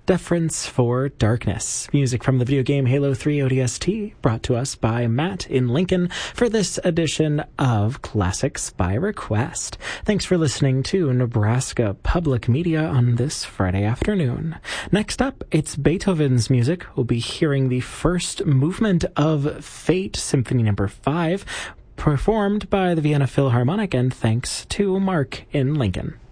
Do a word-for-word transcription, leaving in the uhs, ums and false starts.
Deference for Darkness. Music from the video game Halo three O D S T, brought to us by Matt in Lincoln for this edition of Classics by Request. Thanks for listening to Nebraska Public Media on this Friday afternoon. Next up, it's Beethoven's music. We'll be hearing the first movement of Fate, Symphony Number five, performed by the Vienna Philharmonic, and thanks to Mark in Lincoln.